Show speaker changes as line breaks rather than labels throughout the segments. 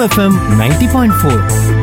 FM 90.4.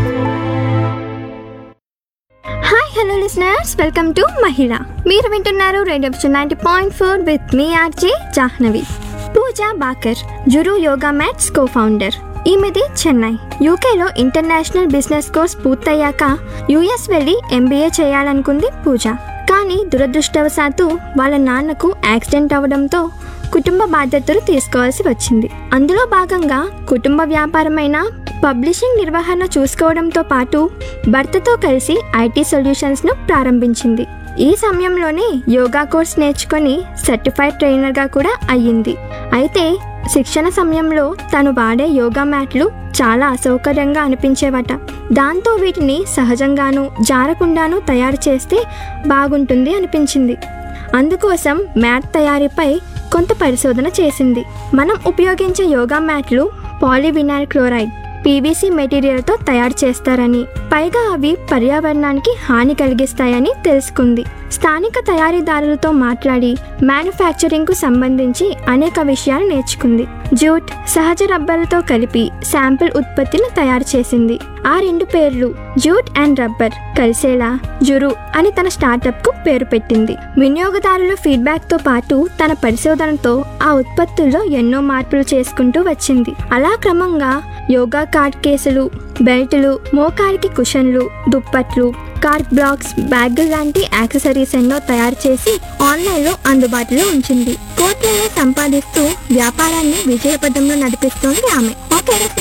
Hi hello listeners, welcome to మహిళ. మీరు వింటున్నారు radio 90.4 with me RJ Jahnavi. Pooja Bakar, జురు yoga mats co founder. ఈమెది Chennai. యూకేలో international business course పూర్తయ్యాక US వెళ్ళి ఎంబీఏ చేయాలనుకుంది పూజ. కానీ దురదృష్టవశాత్తు వాళ్ళ నాన్నకు యాక్సిడెంట్ అవడంతో కుటుంబ బాధ్యతలు తీసుకోవాల్సి వచ్చింది. అందులో భాగంగా కుటుంబ వ్యాపారమైన పబ్లిషింగ్ నిర్వహణ చూసుకోవడంతో పాటు భర్తతో కలిసి ఐటీ సొల్యూషన్స్ను ప్రారంభించింది. ఈ సమయంలోనే యోగా కోర్స్ నేర్చుకొని సర్టిఫైడ్ ట్రైనర్గా కూడా అయ్యింది. అయితే శిక్షణ సమయంలో తను వాడే యోగా మ్యాట్లు చాలా అసౌకర్యంగా అనిపించేవట. దాంతో వీటిని సహజంగానూ జారకుండానూ తయారు చేస్తే బాగుంటుంది అనిపించింది. అందుకోసం మ్యాట్ తయారీపై కొంత పరిశోధన చేసింది. మనం ఉపయోగించే యోగా మ్యాట్లు పాలీవినైల్ క్లోరైడ్ పీవీసీ మెటీరియల్తో తయారు చేస్తారని, పైగా అవి పర్యావరణానికి హాని కలిగిస్తాయని తెలుసుకుంది. స్థానిక తయారీదారులతో మాట్లాడి మ్యానుఫ్యాక్చరింగ్కు సంబంధించి అనేక విషయాలు నేర్చుకుంది. జూట్, సహజ రబ్బర్లతో కలిపి శాంపిల్ ఉత్పత్తిని తయారు చేసింది. ఆ రెండు పేర్లు జూట్ అండ్ రబ్బర్ కలిసేలా జురు అని తన స్టార్టప్కు పేరు పెట్టింది. వినియోగదారుల ఫీడ్బ్యాక్తో పాటు తన పరిశోధనతో ఆ ఉత్పత్తుల్లో ఎన్నో మార్పులు చేసుకుంటూ వచ్చింది. అలా క్రమంగా యోగా కార్డ్ కేసులు, బెల్టులు, మోకాలికి కుషన్లు, దుప్పట్లు, కార్డ్ బ్లాక్స్, బ్యాగులు లాంటి యాక్సెసరీస్ ఎన్నో తయారు చేసి ఆన్లైన్లో అందుబాటులో ఉంచింది. కోట్లలో సంపాదిస్తూ వ్యాపారాన్ని విజయపథంలో నడిపిస్తోంది ఆమె. ఓకే.